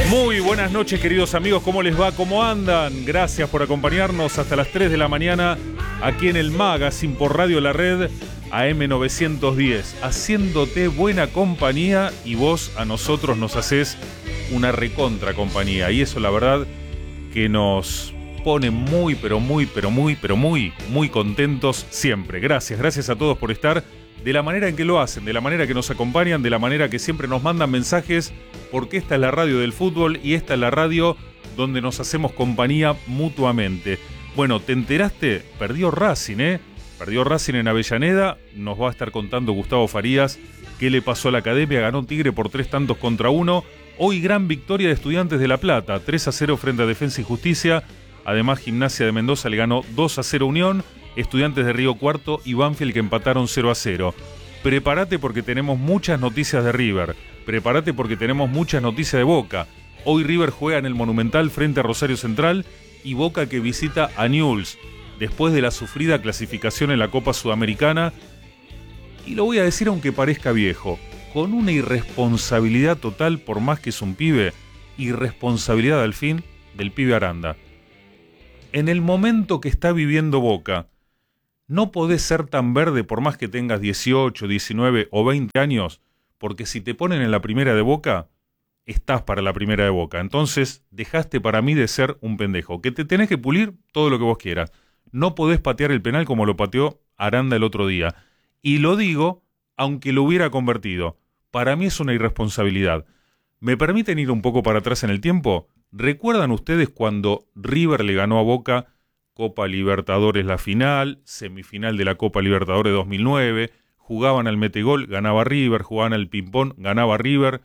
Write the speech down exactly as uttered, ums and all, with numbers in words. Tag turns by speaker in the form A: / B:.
A: Muy buenas noches, queridos amigos, ¿cómo les va? ¿Cómo andan? Gracias por acompañarnos hasta las tres de la mañana aquí en el Magazine por Radio La Red A M novecientos diez, haciéndote buena compañía y vos a nosotros nos hacés una recontra compañía, y eso la verdad que nos pone muy, pero muy, pero muy, pero muy, muy contentos siempre. Gracias, gracias a todos por estar de la manera en que lo hacen, de la manera que nos acompañan, de la manera que siempre nos mandan mensajes, porque esta es la radio del fútbol y esta es la radio donde nos hacemos compañía mutuamente. Bueno, ¿te enteraste? Perdió Racing, ¿eh? Perdió Racing en Avellaneda, nos va a estar contando Gustavo Farías qué le pasó a la academia, ganó Tigre por tres tantos contra uno. Hoy gran victoria de Estudiantes de La Plata, tres a cero frente a Defensa y Justicia. Además, Gimnasia de Mendoza le ganó dos a cero Unión, Estudiantes de Río Cuarto y Banfield que empataron cero a cero. Prepárate porque tenemos muchas noticias de River, prepárate porque tenemos muchas noticias de Boca. Hoy River juega en el Monumental frente a Rosario Central y Boca que visita a Newell's después de la sufrida clasificación en la Copa Sudamericana. Y lo voy a decir aunque parezca viejo, con una irresponsabilidad total, por más que es un pibe, irresponsabilidad al fin del pibe Aranda. En el momento que está viviendo Boca, no podés ser tan verde por más que tengas dieciocho, diecinueve o veinte años, porque si te ponen en la primera de Boca, estás para la primera de Boca. Entonces, dejaste para mí de ser un pendejo. Que te tenés que pulir todo lo que vos quieras. No podés patear el penal como lo pateó Aranda el otro día. Y lo digo, aunque lo hubiera convertido. Para mí es una irresponsabilidad. ¿Me permiten ir un poco para atrás en el tiempo? ¿Recuerdan ustedes cuando River le ganó a Boca Copa Libertadores la final, semifinal de la Copa Libertadores dos mil nueve, jugaban al metegol, ganaba River, jugaban al ping-pong, ganaba River,